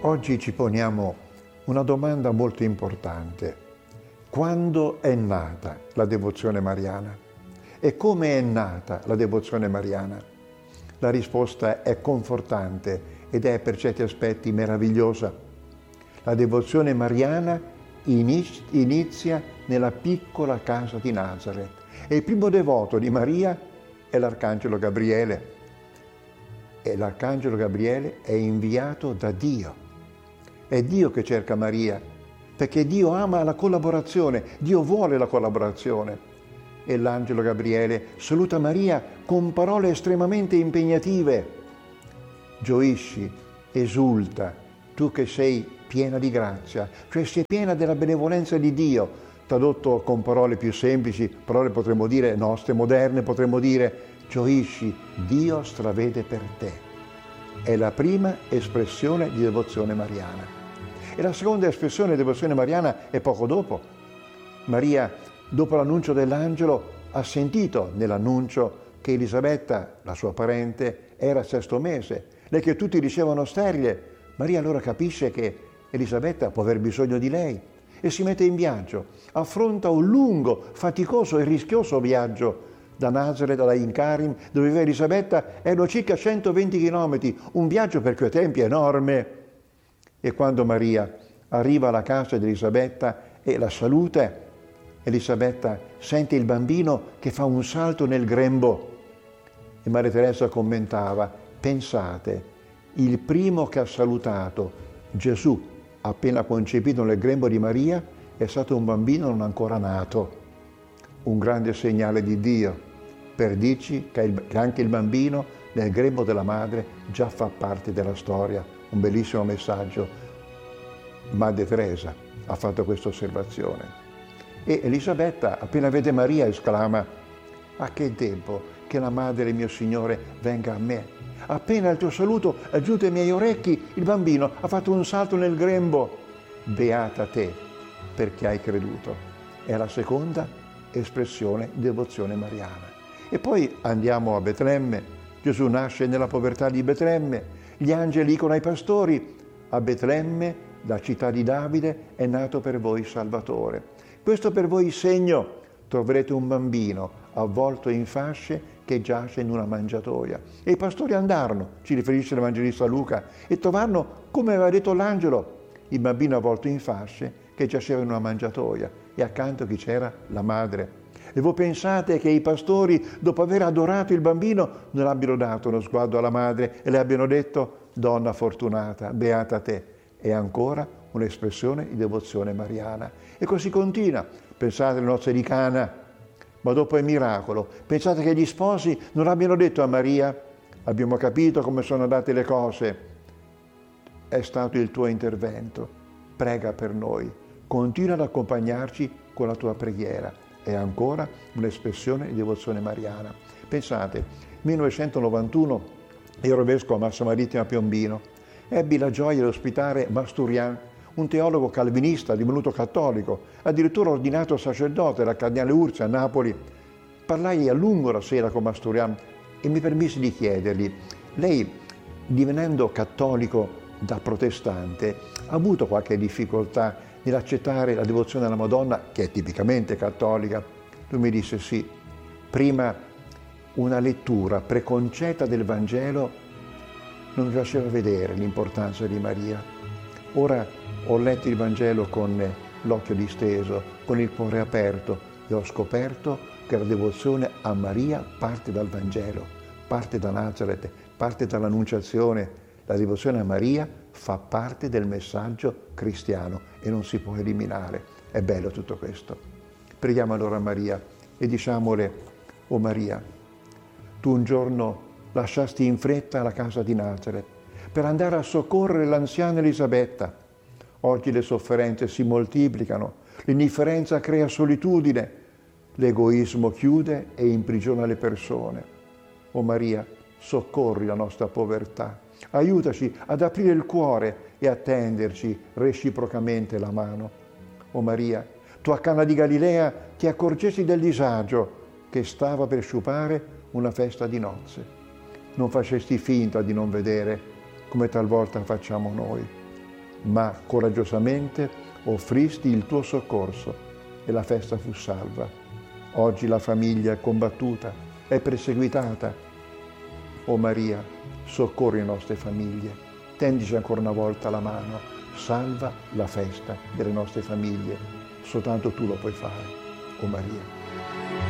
Oggi ci poniamo una domanda molto importante. Quando è nata la devozione mariana? E come è nata la devozione mariana? La risposta è confortante ed è per certi aspetti meravigliosa. La devozione mariana inizia nella piccola casa di Nazareth e il primo devoto di Maria è l'Arcangelo Gabriele. E l'Arcangelo Gabriele è inviato da Dio. È Dio che cerca Maria, perché Dio ama la collaborazione, Dio vuole la collaborazione. E l'Angelo Gabriele saluta Maria con parole estremamente impegnative. Gioisci, esulta, tu che sei piena di grazia, cioè sei piena della benevolenza di Dio. Tradotto con parole più semplici, parole potremmo dire nostre, moderne, potremmo dire gioisci, Dio stravede per te. È la prima espressione di devozione mariana. E la seconda espressione di devozione mariana è poco dopo. Maria, dopo l'annuncio dell'angelo, ha sentito nell'annuncio che Elisabetta, la sua parente, era al 6° mese. Lei che tutti dicevano sterile, Maria allora capisce che Elisabetta può aver bisogno di lei e si mette in viaggio. Affronta un lungo, faticoso e rischioso viaggio da Nazareth alla Incarim, dove viveva Elisabetta, erano circa 120 chilometri, un viaggio per quei tempi enorme. E quando Maria arriva alla casa di Elisabetta e la saluta, Elisabetta sente il bambino che fa un salto nel grembo. E Maria Teresa commentava, pensate, il primo che ha salutato Gesù appena concepito nel grembo di Maria è stato un bambino non ancora nato. Un grande segnale di Dio per dirci che anche il bambino nel grembo della madre già fa parte della storia. Un bellissimo messaggio. Madre Teresa ha fatto questa osservazione. E Elisabetta, appena vede Maria, esclama, a che debbo che la madre del mio Signore venga a me? Appena il tuo saluto è giunto ai miei orecchi, il bambino ha fatto un salto nel grembo. Beata te, perché hai creduto. È la seconda espressione di devozione mariana. E poi andiamo a Betlemme. Gesù nasce nella povertà di Betlemme. Gli angeli dicono ai pastori, a Betlemme, la città di Davide, è nato per voi Salvatore. Questo per voi segno, troverete un bambino avvolto in fasce che giace in una mangiatoia. E i pastori andarono, ci riferisce l'Evangelista Luca, e trovarono, come aveva detto l'angelo, il bambino avvolto in fasce che giaceva in una mangiatoia e accanto chi c'era? La madre. E voi pensate che i pastori, dopo aver adorato il bambino, non abbiano dato uno sguardo alla madre e le abbiano detto, donna fortunata, beata te. È ancora un'espressione di devozione mariana. E così continua. Pensate alle nozze di Cana, ma dopo il miracolo, pensate che gli sposi non abbiano detto a Maria, abbiamo capito come sono andate le cose, è stato il tuo intervento, prega per noi, continua ad accompagnarci con la tua preghiera. È ancora un'espressione di devozione mariana. Pensate, 1991 ero vescovo a Massa Marittima Piombino, ebbi la gioia di ospitare Masturian, un teologo calvinista divenuto cattolico, addirittura ordinato sacerdote dal cardinale Urzi a Napoli. Parlai a lungo la sera con Masturian e mi permisi di chiedergli, lei divenendo cattolico da protestante ha avuto qualche difficoltà nell'accettare la devozione alla Madonna, che è tipicamente cattolica? Lui mi disse sì, prima una lettura preconcetta del Vangelo non mi faceva vedere l'importanza di Maria. Ora ho letto il Vangelo con l'occhio disteso, con il cuore aperto e ho scoperto che la devozione a Maria parte dal Vangelo, parte da Nazareth, parte dall'Annunciazione. La devozione a Maria fa parte del messaggio cristiano e non si può eliminare. È bello tutto questo. Preghiamo allora a Maria e diciamole, o Maria, tu un giorno lasciasti in fretta la casa di Nazareth per andare a soccorrere l'anziana Elisabetta. Oggi le sofferenze si moltiplicano, l'indifferenza crea solitudine, l'egoismo chiude e imprigiona le persone. O Maria, soccorri la nostra povertà, aiutaci ad aprire il cuore e a tenderci reciprocamente la mano. O Maria, tu a Cana di Galilea ti accorgesti del disagio che stava per sciupare una festa di nozze. Non facesti finta di non vedere come talvolta facciamo noi. ma coraggiosamente offristi il tuo soccorso e la festa fu salva. Oggi la famiglia è combattuta, è perseguitata. O Maria, soccorri le nostre famiglie, tendici ancora una volta la mano, salva la festa delle nostre famiglie. Soltanto tu lo puoi fare, o Maria.